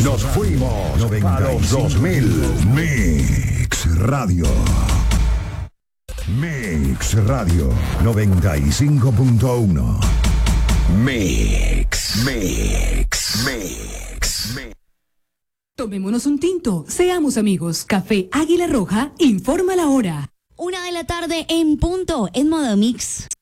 Nos fuimos 2000 Mix Radio. Mix Radio 95.1. Mix. Tomémonos un tinto, seamos amigos. Café Águila Roja informa la hora. 1 de la tarde en punto, en modo mix.